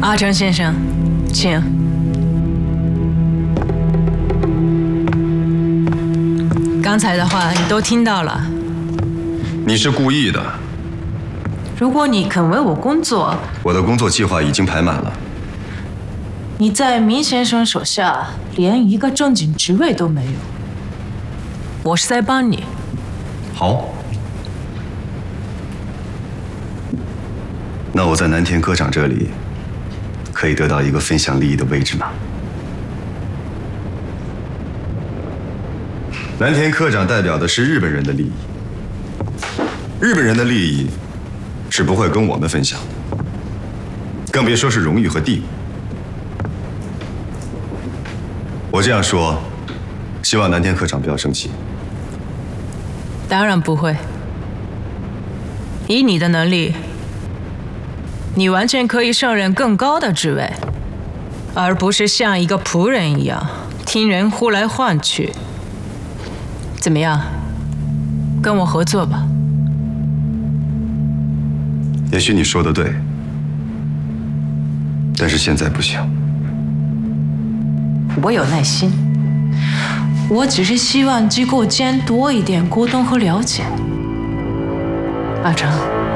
阿成先生，请。刚才的话你都听到了。 你是故意的。 如果你肯为我工作， 我的工作计划已经排满了。 你在明先生手下连一个正经职位都没有。我是在帮你。 好。那我在南田科长这里，可以得到一个分享利益的位置吗？南田科长代表的是日本人的利益，日本人的利益是不会跟我们分享的，更别说是荣誉和地位。我这样说，希望南田科长不要生气。 当然不会。以你的能力，你完全可以胜任更高的职位，而不是像一个仆人一样听人呼来唤去。怎么样？跟我合作吧。 也许你说的对，但是现在不行。 我有耐心，我只是希望机构间多一点沟通和了解。阿成，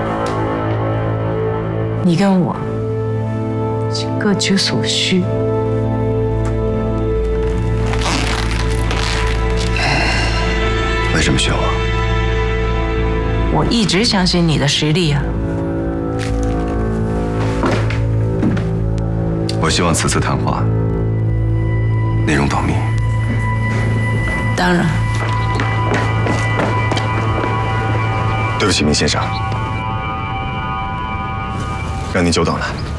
你跟我各取所需。 为什么选我？ 我一直相信你的实力啊。 我希望此次谈话内容保密。 当然。 对不起，明先生，让您久等了。